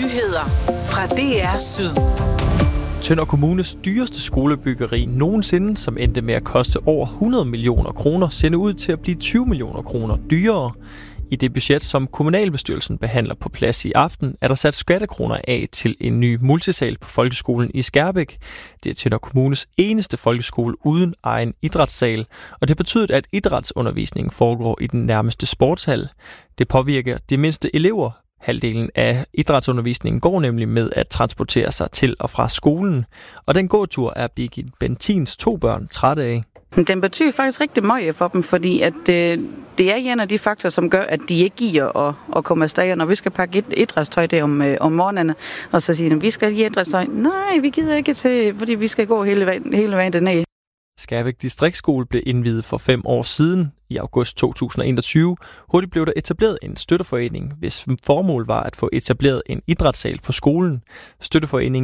Nyheder fra DR Syd. Tønder Kommunes dyreste skolebyggeri nogensinde, som endte med at koste over 100 millioner kroner, ser ud til at blive 20 millioner kroner dyrere. I det budget, som kommunalbestyrelsen behandler på plads i aften, er der sat skattekroner af til en ny multisal på folkeskolen i Skærbæk. Det er Tønder Kommunes eneste folkeskole uden egen idrætssal, og det betyder, at idrætsundervisningen foregår i den nærmeste sportshal. Det påvirker de mindste elever. Halvdelen af idrætsundervisningen går nemlig med at transportere sig til og fra skolen, og den gåtur er Birgit Bentins 2 børn trætte af. Den betyder faktisk rigtig meget for dem, fordi at det er en af de faktorer, som gør, at de ikke giver at komme afsted. Når vi skal pakke idrætstøj der om morgenen, og så siger de, vi skal give idrætstøj. Nej, vi gider ikke til, fordi vi skal gå hele vejen derned. Skærbæk Distriktsskole blev indviet for 5 år siden i august 2021. Hurtigt blev der etableret en støtteforening, hvis formål var at få etableret en idrætssal på skolen. Støtteforeningen